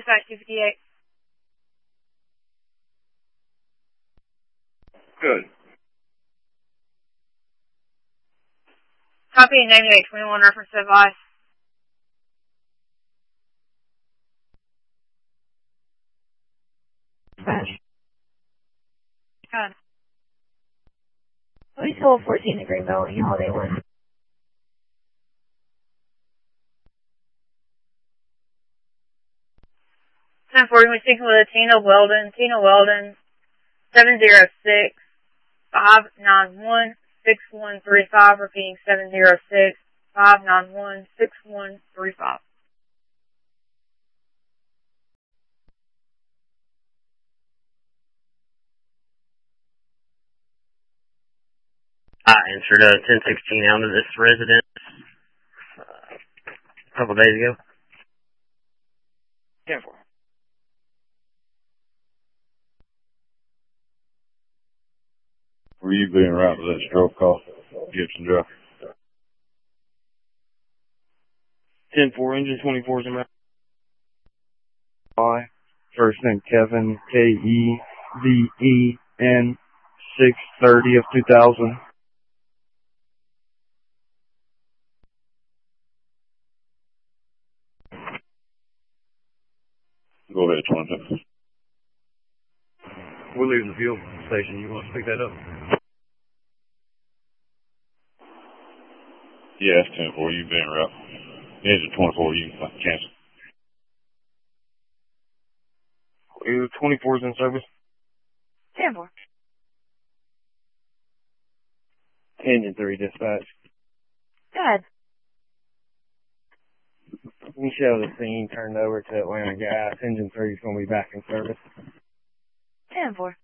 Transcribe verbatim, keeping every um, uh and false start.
Dispatch two fifty-eight. Good. Copy nine eight twenty-one, reference to advice. Dispatch. Good. Police hold fourteen at Greenbelt, you holiday one. ten forty, we're speaking with Tina Weldon. Tina Weldon, seven zero six, five nine one, six one three five, repeating seven zero six, five nine one, six one three five. I answered a ten sixteen out of this residence uh, a couple days ago. ten four. Were you being right with that stroke call? Gibson Drive. ten four, engine twenty-four is in route. Hi. First name Kevin, K E V E N, six thirty of two thousand. Go ahead, twenty-two. We're leaving the fuel station. You want to pick that up? Yeah, it's ten four. You being right. Engine twenty-four, you can cancel. twenty-four is in service. ten four. Engine three, dispatch. Good. We show the scene turned over to Atlanta Gas. Engine three is going to be back in service. ten four.